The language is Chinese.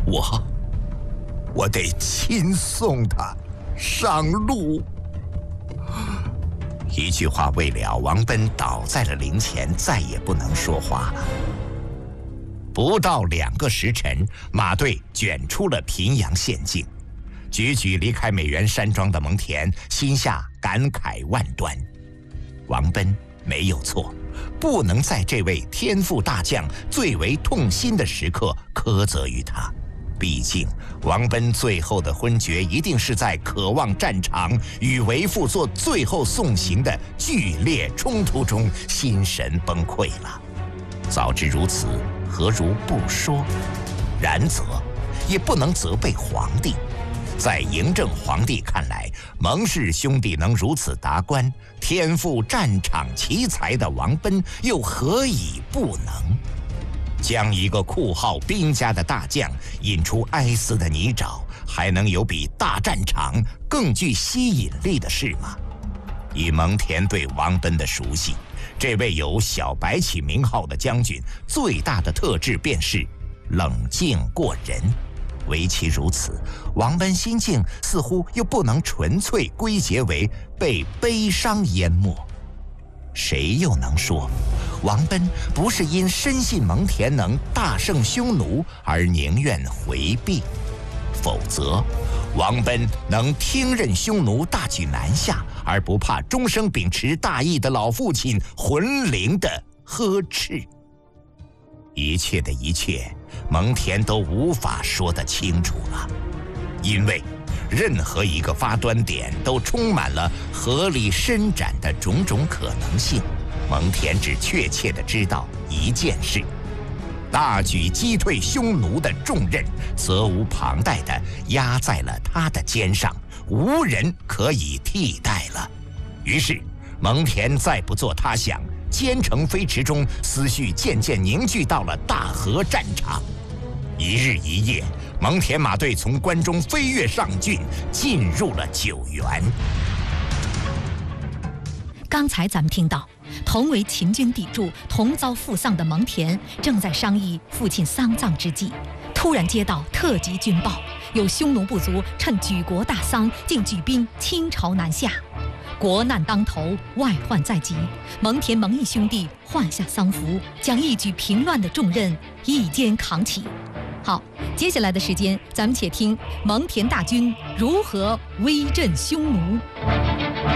我得亲送他上路。一句话未了，王奔倒在了灵前，再也不能说话了。不到2个时辰，马队卷出了平阳县境。踽踽离开美元山庄的蒙恬心下感慨万端。王奔没有错，不能在这位天赋大将最为痛心的时刻苛责于他。毕竟王奔最后的昏厥一定是在渴望战场与为父做最后送行的剧烈冲突中心神崩溃了。早知如此，何如不说？然则也不能责备皇帝。在嬴政皇帝看来，蒙氏兄弟能如此达观，天赋战场奇才的王奔又何以不能？将一个酷号兵家的大将引出哀思的泥沼，还能有比大战场更具吸引力的事吗？以蒙恬对王奔的熟悉，这位有小白起名号的将军最大的特质便是冷静过人。唯其如此，王奔心境似乎又不能纯粹归结为被悲伤淹没。谁又能说王奔不是因深信蒙恬能大胜匈奴而宁愿回避？否则王奔能听任匈奴大举南下，而不怕终生秉持大义的老父亲魂灵的呵斥？一切的一切，蒙恬都无法说得清楚了，因为任何一个发端点都充满了合理伸展的种种可能性。蒙恬只确切地知道一件事：大举击退匈奴的重任责无旁贷地压在了他的肩上，无人可以替代了。于是蒙恬再不做他想，兼程飞驰中，思绪渐渐凝聚到了大河战场。一日一夜，蒙恬马队从关中飞跃上郡，进入了九原。 刚才咱们听到，同为秦军砥柱、同遭父丧的蒙恬，正在商议父亲丧葬之际，突然接到特级军报，有匈奴部族趁举国大丧，竟举兵倾巢南下。国难当头，外患在即，蒙恬蒙毅兄弟换下丧服，将一举平乱的重任一肩扛起。好，接下来的时间，咱们且听蒙恬大军如何威震匈奴。